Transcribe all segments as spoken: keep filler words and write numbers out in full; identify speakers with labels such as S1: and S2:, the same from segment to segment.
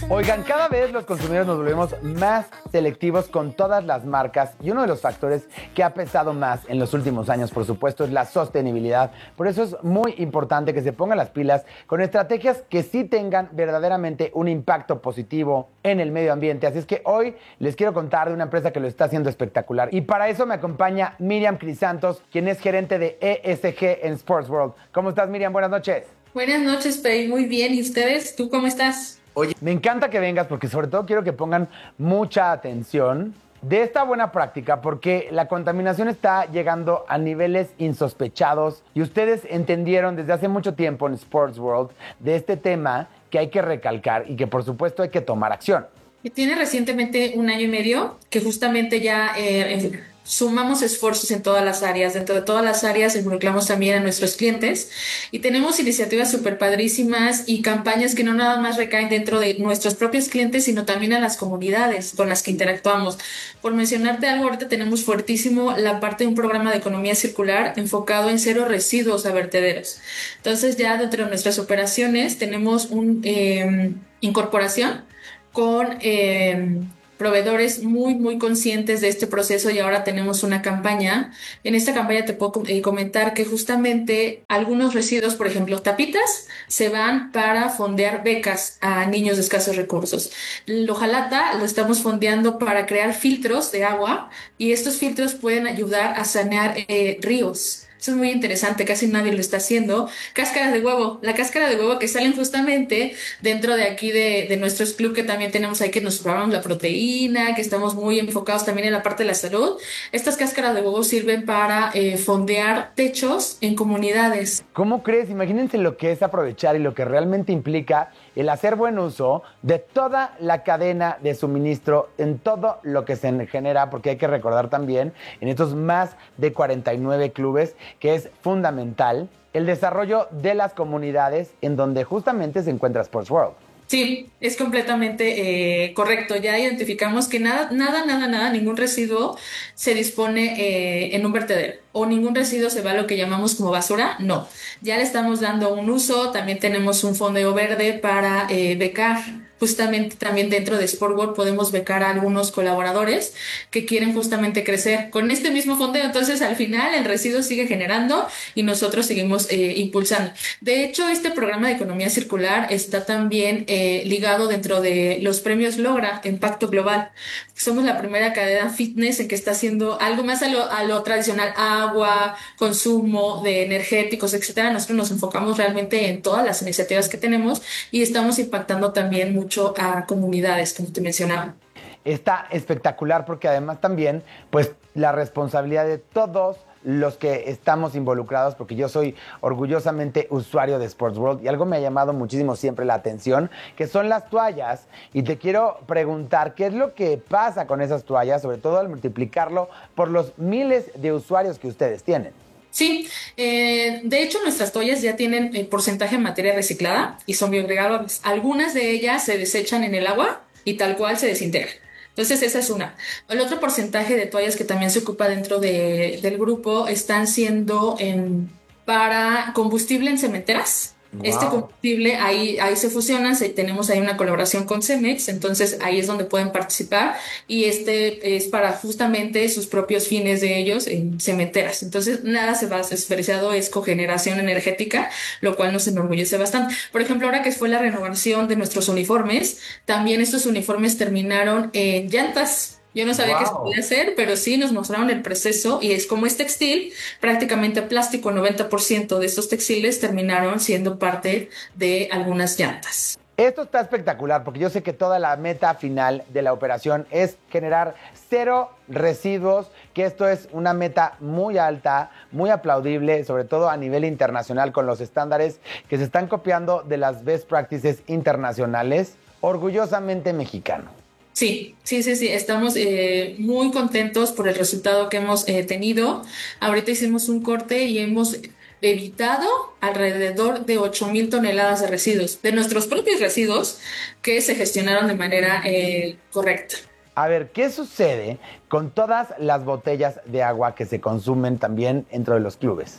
S1: Oigan, cada vez los consumidores nos volvemos más selectivos con todas las marcas y uno de los factores que ha pesado más en los últimos años, por supuesto, es la sostenibilidad. Por eso es muy importante que se pongan las pilas con estrategias que sí tengan verdaderamente un impacto positivo en el medio ambiente. Así es que hoy les quiero contar de una empresa que lo está haciendo espectacular. Y para eso me acompaña Miriam Crisantos, quien es gerente de E S G en Sports World. ¿Cómo estás, Miriam? Buenas noches.
S2: Buenas noches, Pei. Muy bien. ¿Y ustedes? ¿Tú cómo estás?
S1: Oye, me encanta que vengas porque sobre todo quiero que pongan mucha atención de esta buena práctica porque la contaminación está llegando a niveles insospechados y ustedes entendieron desde hace mucho tiempo en Sports World de este tema que hay que recalcar y que por supuesto hay que tomar acción.
S2: Y tiene recientemente un año y medio que justamente ya eh, sumamos esfuerzos en todas las áreas. Dentro de todas las áreas involucramos también a nuestros clientes y tenemos iniciativas súper padrísimas y campañas que no nada más recaen dentro de nuestros propios clientes, sino también a las comunidades con las que interactuamos. Por mencionarte algo, ahorita tenemos fuertísimo la parte de un programa de economía circular enfocado en cero residuos a vertederos. Entonces ya dentro de nuestras operaciones tenemos una eh, incorporación con eh, proveedores muy, muy conscientes de este proceso y ahora tenemos una campaña. En esta campaña te puedo eh, comentar que justamente algunos residuos, por ejemplo, tapitas, se van para fondear becas a niños de escasos recursos. El hojalata lo estamos fondeando para crear filtros de agua y estos filtros pueden ayudar a sanear eh, ríos. Eso es muy interesante, casi nadie lo está haciendo. Cáscaras de huevo, la cáscara de huevo que salen justamente dentro de aquí de, de nuestros club que también tenemos ahí que nos probamos la proteína, que estamos muy enfocados también en la parte de la salud. Estas cáscaras de huevo sirven para eh, fondear techos en comunidades.
S1: ¿Cómo crees? Imagínense lo que es aprovechar y lo que realmente implica el hacer buen uso de toda la cadena de suministro en todo lo que se genera, porque hay que recordar también en estos más de cuarenta y nueve clubes que es fundamental el desarrollo de las comunidades en donde justamente se encuentra Sports World.
S2: Sí, es completamente eh, correcto. Ya identificamos que nada, nada, nada, nada, ningún residuo se dispone eh, en un vertedero o ningún residuo se va a lo que llamamos como basura. No, ya le estamos dando un uso. También tenemos un fondeo verde para eh, becar. Justamente también dentro de Sport World podemos becar a algunos colaboradores que quieren justamente crecer con este mismo fondeo. Entonces, al final, el residuo sigue generando y nosotros seguimos eh, impulsando. De hecho, este programa de economía circular está también eh, ligado dentro de los premios Logra Impacto Global. Somos la primera cadena fitness en que está haciendo algo más a lo, a lo tradicional, agua, consumo de energéticos, etcétera. Nosotros nos enfocamos realmente en todas las iniciativas que tenemos y estamos impactando también mucho a comunidades, como te mencionaba.
S1: Está espectacular porque además también, pues, la responsabilidad de todos los que estamos involucrados, porque yo soy orgullosamente usuario de Sports World y algo me ha llamado muchísimo siempre la atención, que son las toallas. Y te quiero preguntar, ¿qué es lo que pasa con esas toallas? Sobre todo al multiplicarlo por los miles de usuarios que ustedes tienen.
S2: Sí, eh, de hecho nuestras toallas ya tienen eh, porcentaje de materia reciclada y son biodegradables. Algunas de ellas se desechan en el agua y tal cual se desintegran. Entonces esa es una. El otro porcentaje de toallas que también se ocupa dentro de, del grupo están siendo en, para combustible en cementeras.
S1: Wow.
S2: Este combustible ahí, ahí se fusiona, se, tenemos ahí una colaboración con Cemex, entonces ahí es donde pueden participar y este es para justamente sus propios fines de ellos en cementeras. Entonces nada se va desperdiciado, es cogeneración energética, lo cual nos enorgullece bastante. Por ejemplo, ahora que fue la renovación de nuestros uniformes, también estos uniformes terminaron en llantas. Yo no sabía wow. que se podía hacer, pero sí nos mostraron el proceso y es como es textil, prácticamente plástico, noventa por ciento de estos textiles terminaron siendo parte de algunas llantas.
S1: Esto está espectacular porque yo sé que toda la meta final de la operación es generar cero residuos, que esto es una meta muy alta, muy aplaudible, sobre todo a nivel internacional con los estándares que se están copiando de las best practices internacionales, orgullosamente mexicano.
S2: Sí, sí, sí, sí, estamos eh, muy contentos por el resultado que hemos eh, tenido. Ahorita hicimos un corte y hemos evitado alrededor de ocho mil toneladas de residuos, de nuestros propios residuos que se gestionaron de manera eh, correcta.
S1: A ver, ¿qué sucede con todas las botellas de agua que se consumen también dentro de los clubes?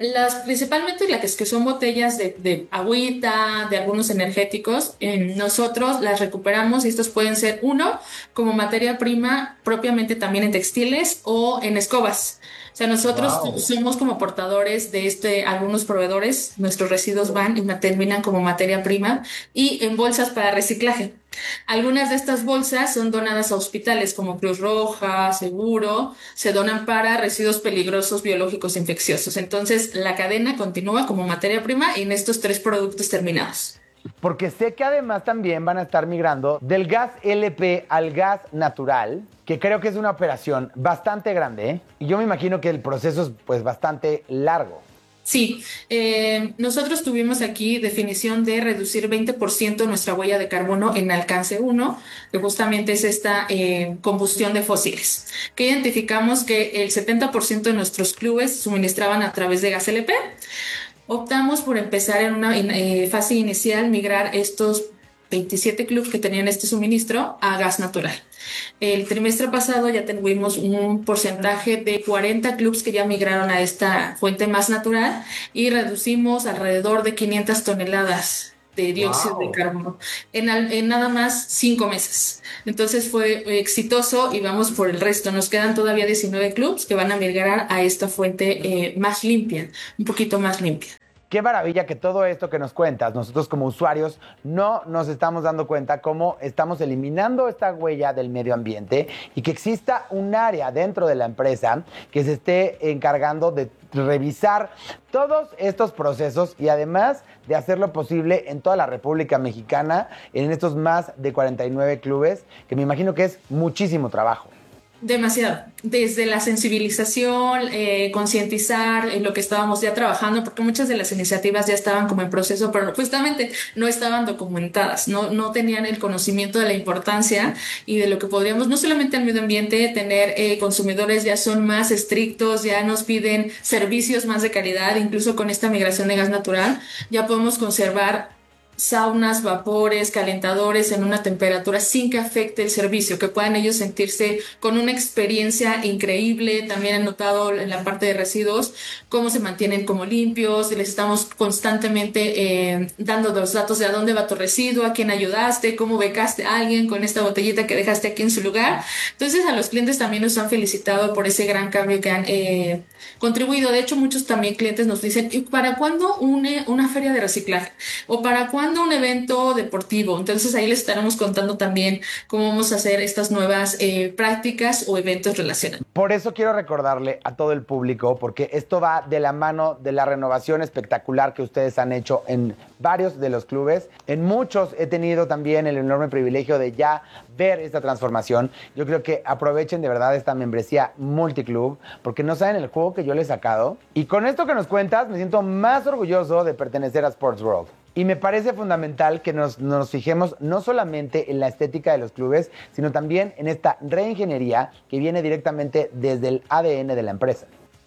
S2: Las, principalmente las que, que son botellas de, de agüita, de algunos energéticos, eh, nosotros las recuperamos y estos pueden ser uno como materia prima propiamente también en textiles o en escobas. O sea, nosotros
S1: Wow.
S2: somos como portadores de este, algunos proveedores, nuestros residuos van y terminan como materia prima y en bolsas para reciclaje. Algunas de estas bolsas son donadas a hospitales como Cruz Roja, Seguro, se donan para residuos peligrosos biológicos infecciosos. Entonces, la cadena continúa como materia prima en estos tres productos terminados.
S1: Porque sé que además también van a estar migrando del gas L P al gas natural, que creo que es una operación bastante grande, ¿eh? Y yo me imagino que el proceso es pues bastante largo.
S2: Sí, eh, nosotros tuvimos aquí definición de reducir veinte por ciento nuestra huella de carbono en alcance uno, que justamente es esta eh, combustión de fósiles, que identificamos que el setenta por ciento de nuestros clubes suministraban a través de gas L P. Optamos por empezar en una eh, fase inicial, migrar estos veintisiete clubes que tenían este suministro a gas natural. El trimestre pasado ya tuvimos un porcentaje de cuarenta clubes que ya migraron a esta fuente más natural y reducimos alrededor de quinientas toneladas de dióxido de
S1: Wow.
S2: carbono en, en nada más cinco meses. Entonces fue exitoso y vamos por el resto. Nos quedan todavía diecinueve clubes que van a migrar a esta fuente eh, más limpia, un poquito más limpia.
S1: Qué maravilla que todo esto que nos cuentas, nosotros como usuarios no nos estamos dando cuenta cómo estamos eliminando esta huella del medio ambiente y que exista un área dentro de la empresa que se esté encargando de revisar todos estos procesos y además de hacerlo posible en toda la República Mexicana, en estos más de cuarenta y nueve clubes, que me imagino que es muchísimo trabajo.
S2: Demasiado. Desde la sensibilización, eh, concientizar en lo que estábamos ya trabajando, porque muchas de las iniciativas ya estaban como en proceso, pero justamente no estaban documentadas, no, no tenían el conocimiento de la importancia y de lo que podríamos, no solamente al medio ambiente, tener eh, consumidores ya son más estrictos, ya nos piden servicios más de calidad, incluso con esta migración de gas natural, ya podemos conservar saunas, vapores, calentadores en una temperatura sin que afecte el servicio, que puedan ellos sentirse con una experiencia increíble. También han notado en la parte de residuos cómo se mantienen como limpios, les estamos constantemente eh, dando los datos de a dónde va tu residuo, a quién ayudaste, cómo becaste a alguien con esta botellita que dejaste aquí en su lugar. Entonces a los clientes también nos han felicitado por ese gran cambio que han eh, contribuido. De hecho, muchos también clientes nos dicen, ¿y para cuándo une una feria de reciclaje? ¿O para cuándo un evento deportivo? Entonces ahí les estaremos contando también cómo vamos a hacer estas nuevas eh, prácticas o eventos relacionados.
S1: Por eso quiero recordarle a todo el público, porque esto va de la mano de la renovación espectacular que ustedes han hecho en varios de los clubes. En muchos he tenido también el enorme privilegio de ya ver esta transformación. Yo creo que aprovechen de verdad esta membresía multiclub, porque no saben el juego que yo les he sacado. Y con esto que nos cuentas, me siento más orgulloso de pertenecer a Sports World. Y me parece fundamental que nos, nos fijemos no solamente en la estética de los clubes, sino también en esta reingeniería que viene directamente desde el A D N de la empresa.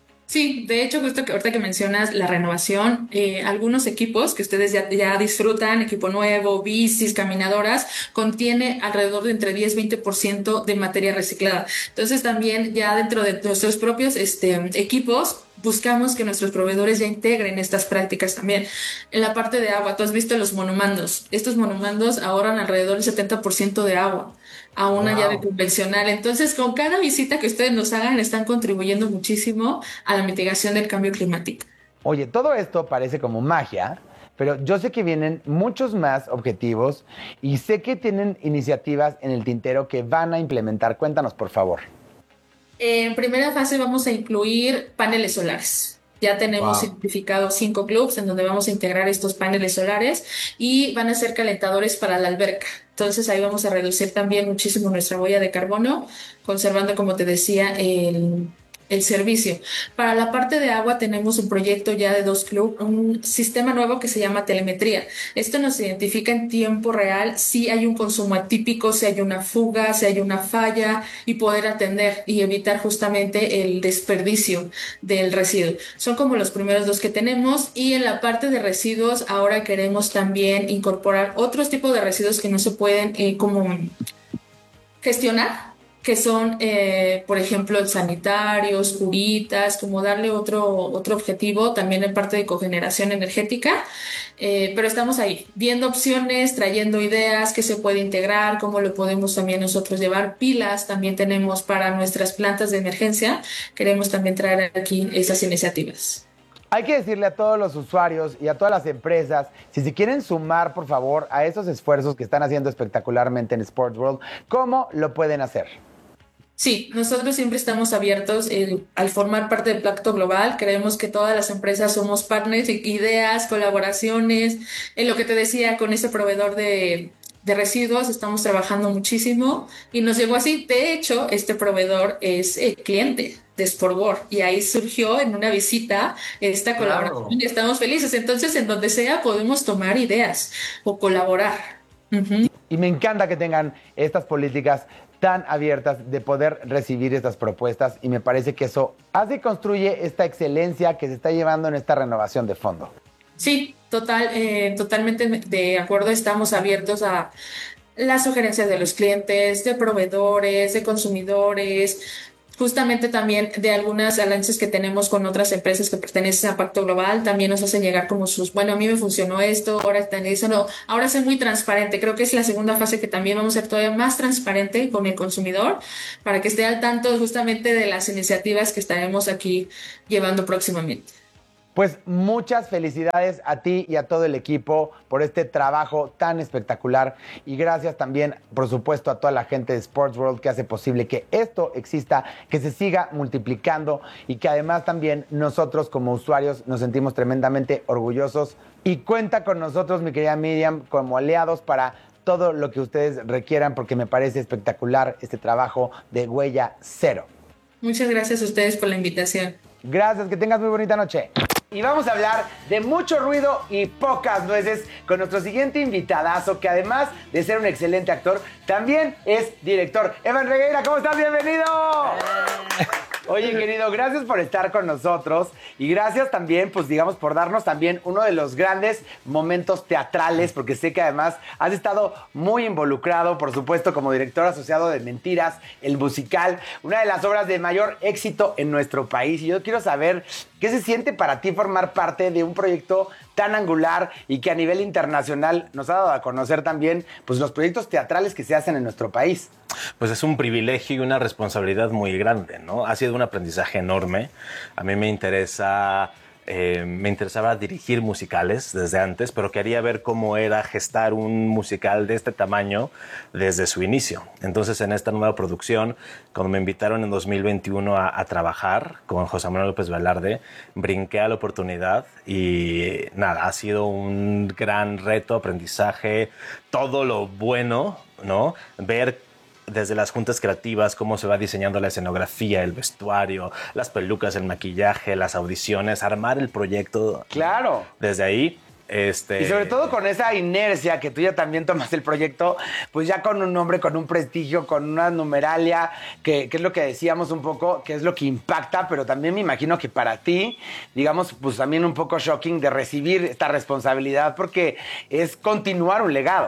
S2: Sí, de hecho, justo que ahorita que mencionas la renovación, eh, algunos equipos que ustedes ya, ya disfrutan, equipo nuevo, bicis, caminadoras, contiene alrededor de entre diez y veinte por ciento de materia reciclada. Entonces también ya dentro de nuestros propios este, equipos, buscamos que nuestros proveedores ya integren estas prácticas también. En la parte de agua, tú has visto los monomandos. Estos monomandos ahorran alrededor del setenta por ciento de agua a una llave
S1: Wow.
S2: convencional. Entonces, con cada visita que ustedes nos hagan, están contribuyendo muchísimo a la mitigación del cambio climático.
S1: Oye, todo esto parece como magia, pero yo sé que vienen muchos más objetivos y sé que tienen iniciativas en el tintero que van a implementar. Cuéntanos, por favor.
S2: En primera fase vamos a incluir paneles solares. Ya tenemos
S1: Wow.
S2: identificados cinco clubs en donde vamos a integrar estos paneles solares y van a ser calentadores para la alberca. Entonces ahí vamos a reducir también muchísimo nuestra huella de carbono, conservando, como te decía, el, el servicio. Para la parte de agua tenemos un proyecto ya de dos clubes, un sistema nuevo que se llama telemetría. Esto nos identifica en tiempo real si hay un consumo atípico, si hay una fuga, si hay una falla y poder atender y evitar justamente el desperdicio del residuo. Son como los primeros dos que tenemos y en la parte de residuos ahora queremos también incorporar otros tipos de residuos que no se pueden eh, como gestionar, que son, eh, por ejemplo, sanitarios, curitas, como darle otro, otro objetivo también en parte de cogeneración energética. Eh, pero estamos ahí, viendo opciones, trayendo ideas, qué se puede integrar, cómo lo podemos también nosotros llevar. Pilas también tenemos para nuestras plantas de emergencia. Queremos también traer aquí esas iniciativas.
S1: Hay que decirle a todos los usuarios y a todas las empresas, si se quieren sumar, por favor, a esos esfuerzos que están haciendo espectacularmente en Sports World, ¿cómo lo pueden hacer?
S2: Sí, nosotros siempre estamos abiertos eh, al formar parte del Pacto Global. Creemos que todas las empresas somos partners, i- ideas, colaboraciones. En lo que te decía, con ese proveedor de, de residuos estamos trabajando muchísimo y nos llegó así. De hecho, este proveedor es el cliente de Sportboard y ahí surgió en una visita esta colaboración
S1: Claro.
S2: y estamos felices. Entonces, en donde sea, podemos tomar ideas o colaborar. Ujú.
S1: Y me encanta que tengan estas políticas tan abiertas de poder recibir estas propuestas y me parece que eso hace y construye esta excelencia que se está llevando en esta renovación de fondo.
S2: Sí, total, eh, totalmente de acuerdo. Estamos abiertos a las sugerencias de los clientes, de proveedores, de consumidores, justamente también de algunas alianzas que tenemos con otras empresas que pertenecen a Pacto Global. También nos hacen llegar como sus, bueno, a mí me funcionó esto, ahora está en eso, no, ahora es muy transparente. Creo que es la segunda fase que también vamos a ser todavía más transparente con el consumidor para que esté al tanto justamente de las iniciativas que estaremos aquí llevando próximamente.
S1: Pues muchas felicidades a ti y a todo el equipo por este trabajo tan espectacular y gracias también, por supuesto, a toda la gente de Sports World que hace posible que esto exista, que se siga multiplicando y que además también nosotros como usuarios nos sentimos tremendamente orgullosos y cuenta con nosotros, mi querida Miriam, como aliados para todo lo que ustedes requieran porque me parece espectacular este trabajo de Huella Cero.
S2: Muchas gracias a ustedes por la invitación.
S1: Gracias, que tengas muy bonita noche. Y vamos a hablar de mucho ruido y pocas nueces con nuestro siguiente invitadazo, que además de ser un excelente actor, también es director. Evan Regueira, ¿cómo estás? ¡Bienvenido! Oye, querido, gracias por estar con nosotros y gracias también, pues digamos, por darnos también uno de los grandes momentos teatrales, porque sé que además has estado muy involucrado, por supuesto, como director asociado de Mentiras, el musical, una de las obras de mayor éxito en nuestro país. Y yo quiero saber qué se siente para ti formar parte de un proyecto tan angular y que a nivel internacional nos ha dado a conocer también pues, los proyectos teatrales que se hacen en nuestro país.
S3: Pues es un privilegio y una responsabilidad muy grande, ¿no? Ha sido un aprendizaje enorme. A mí me interesa, eh, me interesaba dirigir musicales desde antes, pero quería ver cómo era gestar un musical de este tamaño desde su inicio. Entonces, en esta nueva producción, cuando me invitaron en dos mil veintiuno a, a trabajar con José Manuel López Velarde, brinqué a la oportunidad y nada, ha sido un gran reto, aprendizaje, todo lo bueno, ¿no? Ver desde las juntas creativas, cómo se va diseñando la escenografía, el vestuario, las pelucas, el maquillaje, las audiciones, armar el proyecto.
S1: Claro.
S3: Desde ahí, este...
S1: Y sobre todo con esa inercia que tú ya también tomas el proyecto, pues ya con un nombre, con un prestigio, con una numeralia, que, que es lo que decíamos un poco, que es lo que impacta, pero también me imagino que para ti, digamos, pues también un poco shocking de recibir esta responsabilidad, porque es continuar un legado.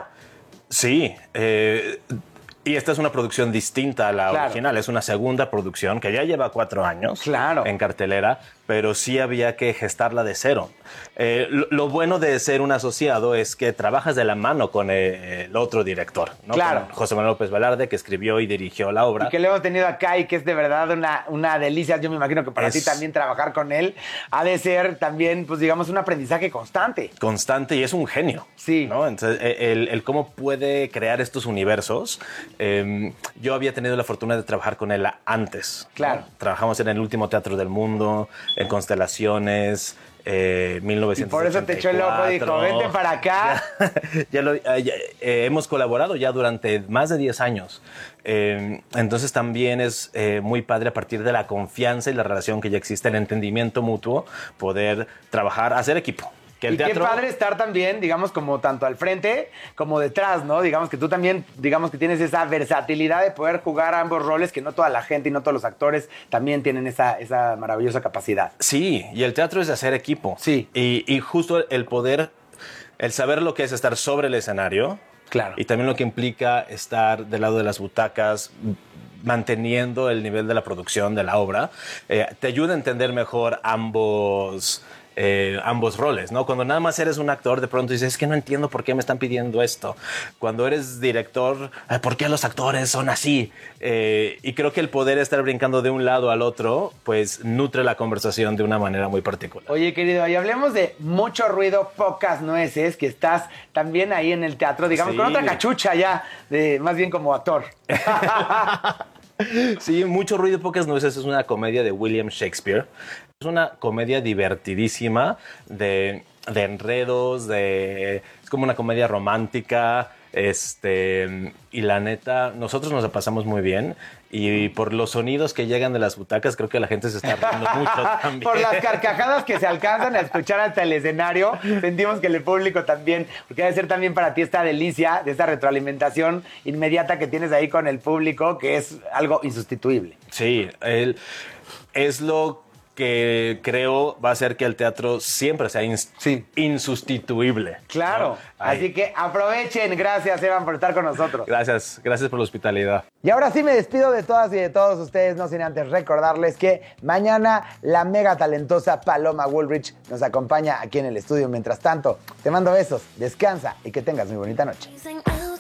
S3: Sí, eh... Y esta es una producción distinta a la
S1: claro.
S3: original. Es una segunda producción que ya lleva cuatro años
S1: claro.
S3: en cartelera, pero sí había que gestarla de cero. Eh, lo, lo bueno de ser un asociado es que trabajas de la mano con el, el otro director, ¿no?
S1: Claro.
S3: Con José Manuel López Velarde, que escribió y dirigió la obra.
S1: Y que lo hemos tenido acá y que es de verdad una, una delicia. Yo me imagino que para es... ti también trabajar con él ha de ser también, pues digamos, un aprendizaje constante.
S3: Constante y es un genio.
S1: Sí.
S3: ¿No? Entonces, el, el cómo puede crear estos universos. Eh, yo había tenido la fortuna de trabajar con él antes.
S1: Claro.
S3: ¿No? Trabajamos en el último teatro del mundo, en Constelaciones, eh, mil novecientos ochenta y cuatro.
S1: Y por eso te echó el ojo y dijo, vente para acá.
S3: ya, ya lo, ya, eh, hemos colaborado ya durante más de diez años. Eh, entonces también es eh, muy padre a partir de la confianza y la relación que ya existe, el entendimiento mutuo, poder trabajar, hacer equipo. Que el
S1: y
S3: teatro...
S1: qué padre estar también, digamos, como tanto al frente como detrás, ¿no? Digamos que tú también, digamos que tienes esa versatilidad de poder jugar ambos roles, que no toda la gente y no todos los actores también tienen esa, esa maravillosa capacidad.
S3: Sí, y el teatro es de hacer equipo.
S1: Sí.
S3: Y, y justo el poder, el saber lo que es estar sobre el escenario.
S1: Claro.
S3: Y también lo que implica estar del lado de las butacas, manteniendo el nivel de la producción de la obra, eh, te ayuda a entender mejor ambos... Eh, ambos roles, ¿no? Cuando nada más eres un actor, de pronto dices, es que no entiendo por qué me están pidiendo esto. Cuando eres director, ¿por qué los actores son así? Eh, y creo que el poder estar brincando de un lado al otro, pues nutre la conversación de una manera muy particular.
S1: Oye, querido, y hablemos de mucho ruido, pocas nueces, que estás también ahí en el teatro, digamos,
S3: Sí.
S1: con otra cachucha ya, de, más bien como actor.
S3: Sí, Mucho ruido, pocas nueces es una comedia de William Shakespeare. Es una comedia divertidísima de, de enredos, de, es como una comedia romántica. Este, y la neta, nosotros nos la pasamos muy bien. Y por los sonidos que llegan de las butacas, creo que la gente se está riendo mucho también.
S1: Por las carcajadas que se alcanzan a escuchar hasta el escenario, sentimos que el público también, porque debe ser también para ti esta delicia de esta retroalimentación inmediata que tienes ahí con el público, que es algo insustituible.
S3: Sí, él, es lo que creo va a hacer que el teatro siempre sea ins-
S1: Sí.
S3: insustituible.
S1: Claro,
S3: ¿no? Ay,
S1: así que aprovechen. Gracias, Evan, por estar con nosotros.
S3: Gracias, gracias por la hospitalidad.
S1: Y ahora sí me despido de todas y de todos ustedes, no sin antes recordarles que mañana la mega talentosa Paloma Woolrich nos acompaña aquí en el estudio. Mientras tanto, te mando besos, descansa y que tengas muy bonita noche.